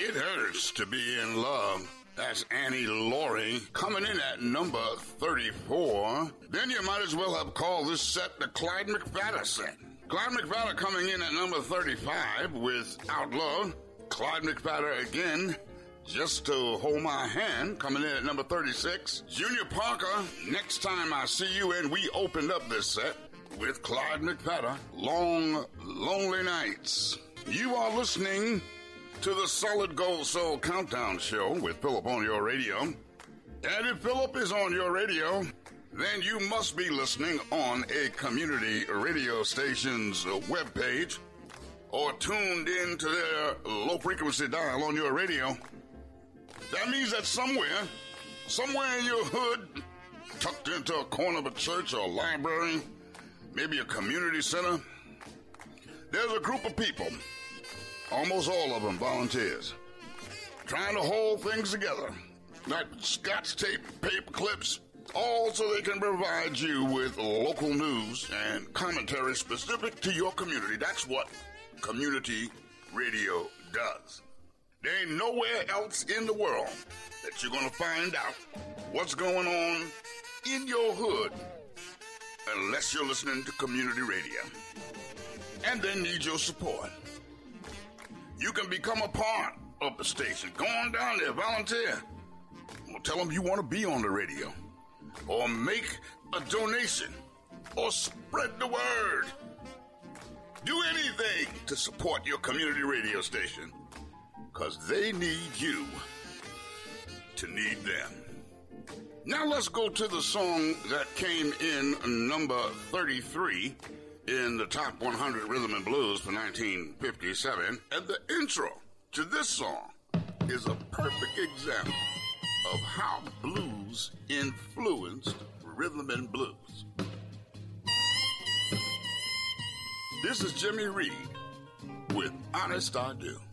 It Hurts to Be in Love. That's Annie Laurie coming in at number 34. Then you might as well have called this set the Clyde McPhatter set. Clyde McPhatter coming in at number 35 with Outlaw. Clyde McPhatter again, Just to Hold My Hand, coming in at number 36. Junior Parker, Next Time I See You, and we opened up this set with Clyde McPhatter, Long Lonely Nights. You are listening to the Solid Gold Soul Countdown Show with Philip on your radio. And if Philip is on your radio, then you must be listening on a community radio station's webpage or tuned in to their low-frequency dial on your radio. That means that somewhere in your hood, tucked into a corner of a church or a library, maybe a community center, there's a group of people, almost all of them volunteers, trying to hold things together, like scotch tape, paper clips, all so they can provide you with local news and commentary specific to your community. That's what community radio does. There ain't nowhere else in the world that you're going to find out what's going on in your hood unless you're listening to community radio. And they need your support. You can become a part of the station. Go on down there, volunteer. Tell them you want to be on the radio. Or make a donation. Or spread the word. Do anything to support your community radio station. Because they need you to need them. Now let's go to the song that came in number 33 in the Top 100 Rhythm and Blues for 1957. And the intro to this song is a perfect example of how blues influenced rhythm and blues. This is Jimmy Reed with Honest I Do.